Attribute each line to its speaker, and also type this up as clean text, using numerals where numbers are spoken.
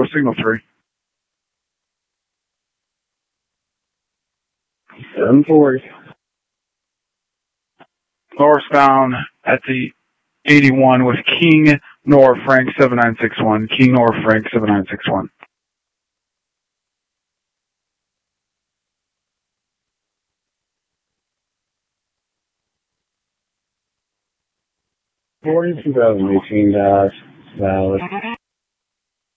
Speaker 1: signal 3.
Speaker 2: 740.
Speaker 1: Northbound at the 81 with King Nor Frank 7961. King Nor Frank 7961.
Speaker 2: Forty 2018 Dodge, valid.